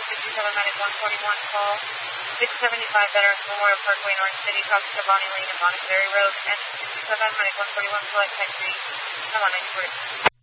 67 Medic 141 call. 675 Veterans Memorial Parkway, Orange City, talking to Bonnie Lane and Bonnie Ferry Road. And 67 Medic 141 select taxi. Come on, 94.